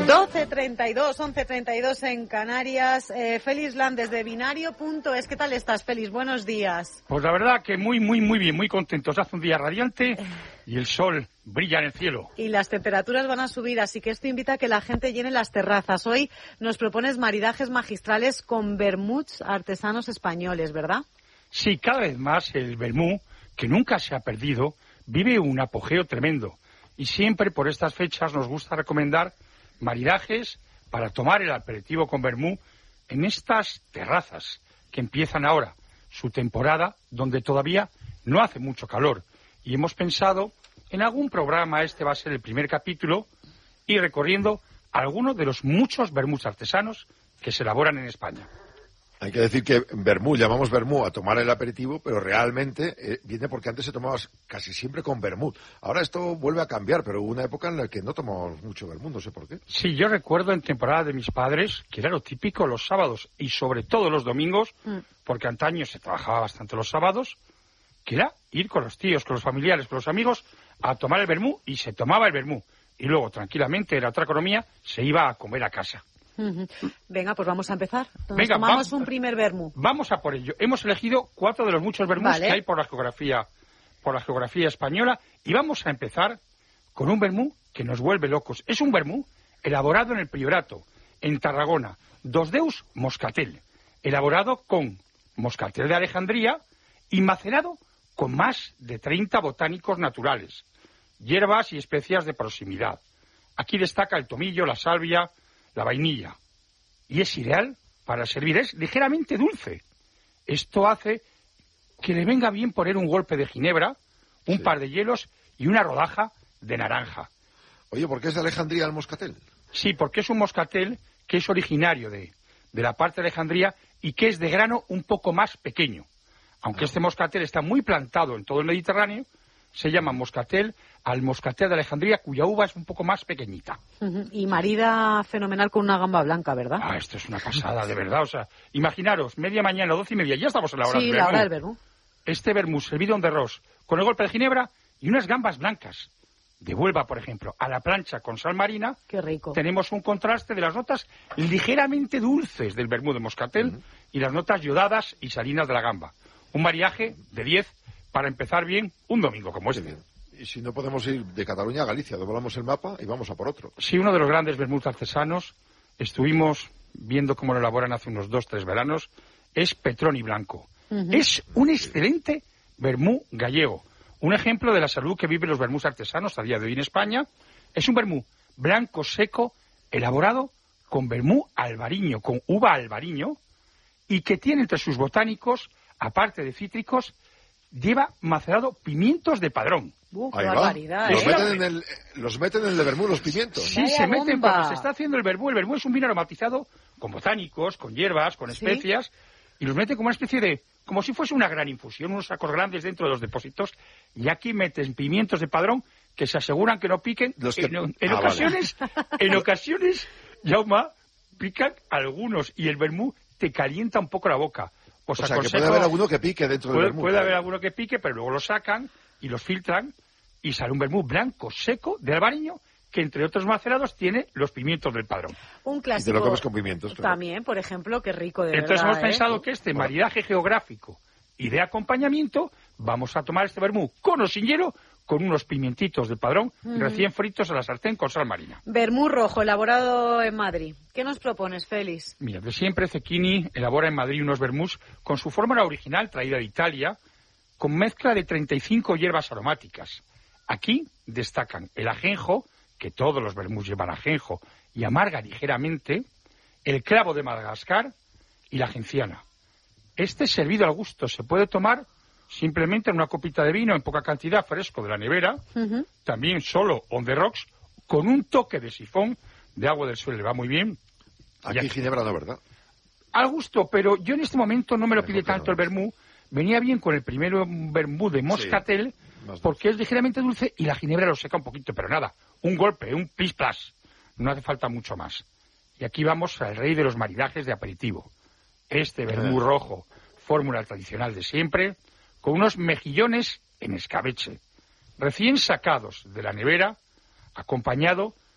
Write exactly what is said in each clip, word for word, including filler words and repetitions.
doce treinta y dos, once treinta y dos en Canarias. Eh, Félix Lan desde binario punto es. ¿Qué tal estás, Félix? Buenos días. Pues la verdad que muy, muy, muy bien, muy contentos. Hace un día radiante y el sol brilla en el cielo. Y las temperaturas van a subir, así que esto invita a que la gente llene las terrazas. Hoy nos propones maridajes magistrales con vermuts artesanos españoles, ¿verdad? Sí, cada vez más el vermú, que nunca se ha perdido, vive un apogeo tremendo. Y siempre por estas fechas nos gusta recomendar maridajes para tomar el aperitivo con vermú en estas terrazas que empiezan ahora su temporada, donde todavía no hace mucho calor. Y hemos pensado en algún programa, este va a ser el primer capítulo, y recorriendo algunos de los muchos vermuts artesanos que se elaboran en España. Hay que decir que vermú, llamamos vermú a tomar el aperitivo, pero realmente eh, viene porque antes se tomaba casi siempre con vermut. Ahora esto vuelve a cambiar, pero hubo una época en la que no tomábamos mucho vermut, no sé por qué. Sí, yo recuerdo en temporada de mis padres que era lo típico los sábados y sobre todo los domingos, mm. porque antaño se trabajaba bastante los sábados, que era ir con los tíos, con los familiares, con los amigos a tomar el vermú, y se tomaba el vermú. Y luego, tranquilamente, era otra economía, se iba a comer a casa. Uh-huh. Venga, pues vamos a empezar. Nos Venga, tomamos va, un primer vermú. Vamos a por ello. Hemos elegido cuatro de los muchos vermús vale. que hay por la geografía, por la geografía española, y vamos a empezar con un vermú que nos vuelve locos. Es un vermú elaborado en el Priorato, en Tarragona, Dos Deus Moscatel, elaborado con moscatel de Alejandría y macerado con más de treinta botánicos naturales, hierbas y especias de proximidad. Aquí destaca el tomillo, la salvia, la vainilla, y es ideal para servir, es ligeramente dulce. Esto hace que le venga bien poner un golpe de ginebra, un sí. par de hielos y una rodaja de naranja. Oye, ¿por qué es de Alejandría el moscatel? Sí, porque es un moscatel que es originario de, de la parte de Alejandría y que es de grano un poco más pequeño. Aunque no. este moscatel está muy plantado en todo el Mediterráneo, se llama moscatel al moscatel de Alejandría, cuya uva es un poco más pequeñita. Uh-huh. Y marida fenomenal con una gamba blanca, ¿verdad? Ah, esto es una pasada, de verdad. O sea, imaginaros, media mañana, doce y media, ya estamos en la hora sí, del vermú. Sí, la hora del vermú. Este vermú servido en de arroz, con el golpe de ginebra y unas gambas blancas. De Huelva, por ejemplo, a la plancha con sal marina. Qué rico. Tenemos un contraste de las notas ligeramente dulces del vermú de moscatel uh-huh. y las notas yodadas y salinas de la gamba. Un mariaje de diez para empezar bien un domingo como este. Y si no podemos ir de Cataluña a Galicia, doblamos el mapa y vamos a por otro. Sí, uno de los grandes vermuts artesanos, estuvimos viendo cómo lo elaboran hace unos dos, tres veranos, es Petroni Blanco. Uh-huh. Es un excelente vermú gallego. Un ejemplo de la salud que viven los vermús artesanos a día de hoy en España. Es un vermú blanco seco, elaborado con vermú albariño, con uva albariño, y que tiene entre sus botánicos, aparte de cítricos, lleva macerado pimientos de Padrón. Uh, qué barbaridad, los, ¿eh? meten en el, los meten en el de vermú, los pimientos. Sí, Vaya se meten bomba. cuando se está haciendo el vermú. El vermú es un vino aromatizado con botánicos, con hierbas, con especias, ¿sí? Y los meten como una especie de, como si fuese una gran infusión, unos sacos grandes dentro de los depósitos, y aquí meten pimientos de Padrón que se aseguran que no piquen. Los que... En, en ah, ocasiones, vale. en ocasiones, Jaume, pican algunos, y el vermú te calienta un poco la boca. Os o sea, que puede haber alguno que pique dentro puede, del vermú. Puede haber alguno que pique, pero luego lo sacan y los filtran y sale un vermú blanco, seco, de albariño, que entre otros macerados tiene los pimientos del Padrón. Un clásico. Y te lo comes con pimientos, claro. También, por ejemplo, qué rico, de Entonces verdad, hemos ¿eh? pensado que este bueno. maridaje geográfico y de acompañamiento, vamos a tomar este vermú con o sin hielo, con unos pimientitos del Padrón mm. recién fritos a la sartén con sal marina. Vermú rojo, elaborado en Madrid. ¿Qué nos propones, Félix? Mira, de siempre Cecchini elabora en Madrid unos vermús con su fórmula original traída de Italia, con mezcla de treinta y cinco hierbas aromáticas. Aquí destacan el ajenjo, que todos los vermús llevan ajenjo y amarga ligeramente, el clavo de Madagascar y la genciana. Este servido al gusto se puede tomar simplemente en una copita de vino en poca cantidad, fresco de la nevera, uh-huh. también solo on the rocks, con un toque de sifón de agua del suelo, le va muy bien. Aquí, aquí ginebra no, ¿verdad? Al gusto, pero yo en este momento no me lo pide tanto el vermú. Venía bien con el primero vermú de moscatel, sí, porque es ligeramente dulce y la ginebra lo seca un poquito, pero nada, un golpe, un plis plas, no hace falta mucho más. Y aquí vamos al rey de los maridajes de aperitivo. Este vermú rojo, fórmula tradicional de siempre, con unos mejillones en escabeche, recién sacados de la nevera, acompañado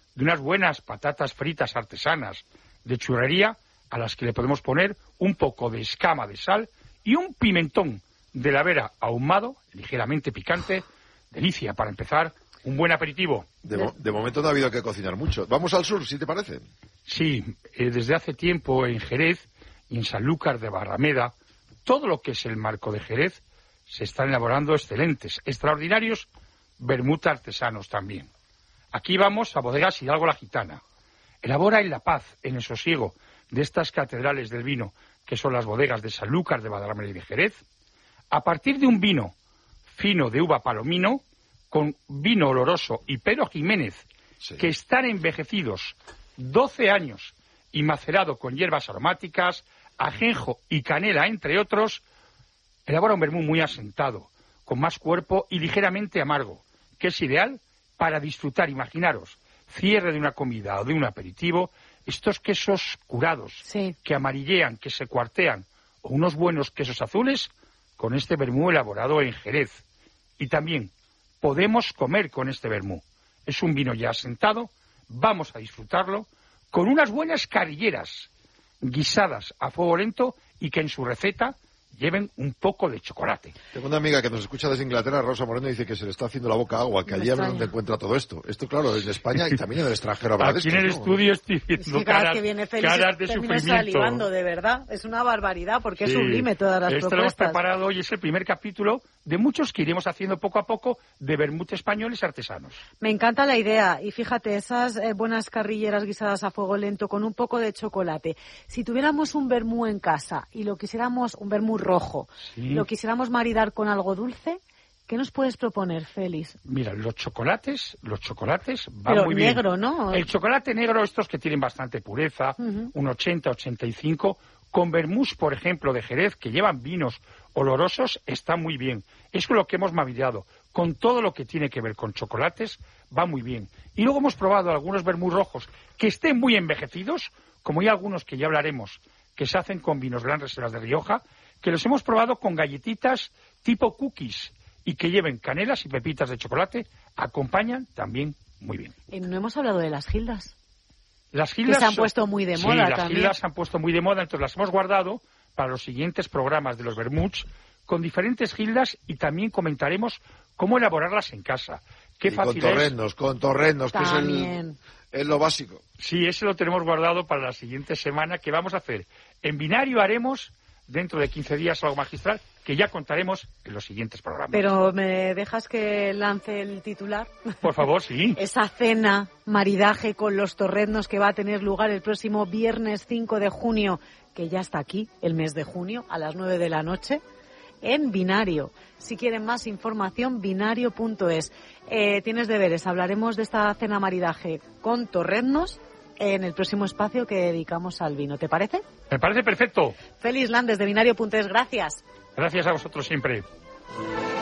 de unas buenas patatas fritas artesanas de churrería, a las que le podemos poner un poco de escama de sal y un pimentón de la Vera ahumado, ligeramente picante. Delicia para empezar un buen aperitivo. De, mo de momento no ha habido que cocinar mucho. Vamos al sur, ¿sí te parece? Sí, eh, desde hace tiempo en Jerez y en Sanlúcar de Barrameda, todo lo que es el marco de Jerez, se están elaborando excelentes, extraordinarios vermut artesanos también. Aquí vamos a Bodegas Hidalgo la Gitana. Elabora en la paz, en el sosiego de estas catedrales del vino, que son las bodegas de Sanlúcar de Barrameda y de Jerez, a partir de un vino fino de uva palomino, con vino oloroso y Pero Jiménez, sí, que están envejecidos doce años y macerado con hierbas aromáticas, ajenjo y canela, entre otros, elabora un vermú muy asentado, con más cuerpo y ligeramente amargo, que es ideal para disfrutar. Imaginaros, cierre de una comida o de un aperitivo, estos quesos curados, sí, que amarillean, que se cuartean, o unos buenos quesos azules, con este vermú elaborado en Jerez. Y también podemos comer con este vermú. Es un vino ya asentado, vamos a disfrutarlo con unas buenas carrilleras guisadas a fuego lento y que en su receta lleven un poco de chocolate. Tengo una amiga que nos escucha desde Inglaterra, Rosa Moreno, dice que se le está haciendo la boca agua, que allí es donde encuentra todo esto. Esto, claro, en España y también en el extranjero habrá de Aquí esto, en el ¿no? estudio estoy viendo sí, cada caras, vez que viene Félix, caras de sufrimiento. Salivando, de verdad. Es una barbaridad, porque sí, es sublime todas las esto propuestas. Lo hemos preparado y es el primer capítulo de muchos que iremos haciendo poco a poco de vermut españoles artesanos. Me encanta la idea. Y fíjate, esas eh, buenas carrilleras guisadas a fuego lento con un poco de chocolate. Si tuviéramos un vermú en casa y lo quisiéramos, un vermú rojo, sí, lo quisiéramos maridar con algo dulce, ¿qué nos puedes proponer, Félix? Mira, los chocolates, los chocolates van Pero muy bien. negro, ¿no? El chocolate negro, estos que tienen bastante pureza, uh-huh, un ochenta, ochenta y cinco, con vermús, por ejemplo, de Jerez, que llevan vinos olorosos, está muy bien. Es lo que hemos maridado. Con todo lo que tiene que ver con chocolates, va muy bien. Y luego hemos probado algunos vermús rojos que estén muy envejecidos, como hay algunos que ya hablaremos, que se hacen con vinos Gran Reservas de Rioja, que los hemos probado con galletitas tipo cookies y que lleven canelas y pepitas de chocolate, acompañan también muy bien. Eh, no hemos hablado de las gildas. Las gildas que se han puesto muy de moda sí, también. las gildas se han puesto muy de moda, entonces las hemos guardado para los siguientes programas de los vermuts con diferentes gildas y también comentaremos cómo elaborarlas en casa. Qué y fácil con torrenos, es. con torrenos, que también. es el... es lo básico. Sí, ese lo tenemos guardado para la siguiente semana, que vamos a hacer. En Binario haremos, dentro de quince días, algo magistral, que ya contaremos en los siguientes programas. Pero ¿me dejas que lance el titular? Por favor, sí. Esa cena, maridaje con los torreznos que va a tener lugar el próximo viernes cinco de junio, que ya está aquí, el mes de junio, a las nueve de la noche, en Binario. Si quieren más información, binario punto es. Eh, tienes deberes, hablaremos de esta cena maridaje con torreznos en el próximo espacio que dedicamos al vino. ¿Te parece? Me parece perfecto. Félix Landes de binario punto es, gracias. Gracias a vosotros siempre.